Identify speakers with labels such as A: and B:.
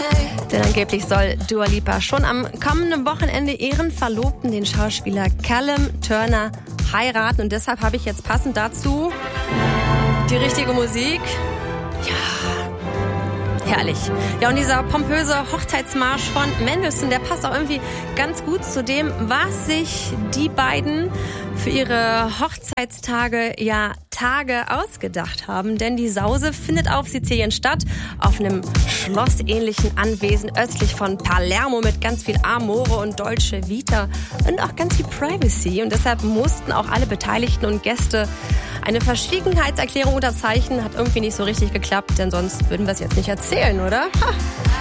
A: Denn angeblich soll Dua Lipa schon am kommenden Wochenende ihren Verlobten, den Schauspieler Callum Turner, heiraten. Und deshalb habe ich jetzt passend dazu die richtige Musik. Ja, herrlich. Ja, und dieser pompöse Hochzeitsmarsch von Mendelssohn, der passt auch irgendwie ganz gut zu dem, was sich die beiden für ihre Hochzeitstage Tage ausgedacht haben. Denn die Sause findet auf Sizilien statt, auf einem schlossähnlichen Anwesen östlich von Palermo mit ganz viel Amore und Dolce Vita und auch ganz viel Privacy. Und deshalb mussten auch alle Beteiligten und Gäste eine Verschwiegenheitserklärung unterzeichnen. Hat irgendwie nicht so richtig geklappt, denn sonst würden wir es jetzt nicht erzählen, oder? Ha.